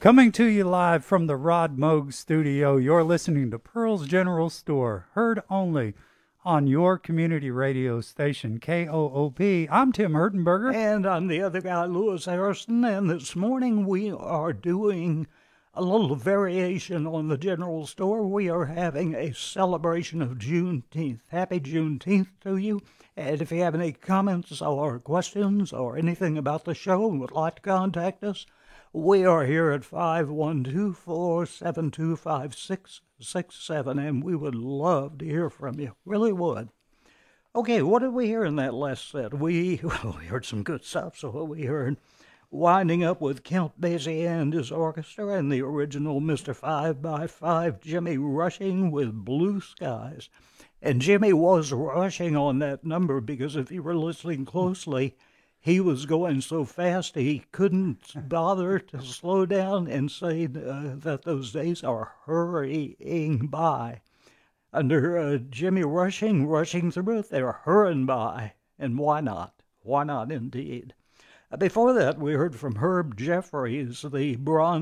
Coming to you live from the Rod Moog studio, you're listening to Pearl's General Store, heard only on your community radio station, KOOP. I'm Tim Hertenberger. And I'm the other guy, Louis Harrison, and this morning we are doing a little variation on the General Store. We are having a celebration of Juneteenth. Happy Juneteenth to you. And if you have any comments or questions or anything about the show and would like to contact us, we are here at 512-472-5667, and we would love to hear from you. Really would. Okay, what did we hear in that last set? We heard some good stuff. So what we heard, winding up with Count Basie and his orchestra and the original Mr. 5x5, Jimmy Rushing with Blue Skies. And Jimmy was rushing on that number because if you were listening closely, he was going so fast he couldn't bother to slow down and say that those days are hurrying by. Under Jimmy Rushing through it, they're hurrying by. And why not? Why not indeed? Before that, we heard from Herb Jeffries, the Bronze